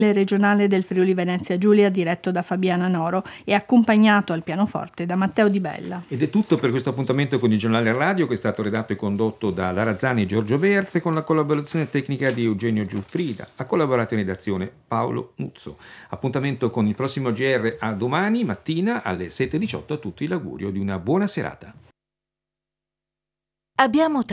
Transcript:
regionale del Friuli Venezia Giulia, diretto da Fabiana Noro e accompagnato al pianoforte da Matteo Di Bella. Ed è tutto per questo appuntamento con il giornale radio, che è stato redatto e condotto da Lara Zani e Giorgio Verze, con la collaborazione tecnica di Eugenio Giuffrida. Ha collaborato in redazione Paolo Muzzo. Appuntamento con il prossimo GR a domani mattina alle 7:18. A tutti l'augurio di una buona serata. Abbiamo